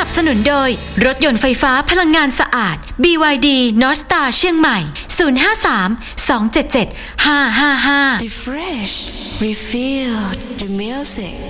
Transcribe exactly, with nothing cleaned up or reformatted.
บสนุนโดยรถยนต์ไฟฟ้าพลังงานสะอาด บี วาย ดี North Star เชียงใหม่ ศูนย์ ห้า สาม สอง เจ็ด เจ็ด ห้า ห้า ห้า Refresh, refill the music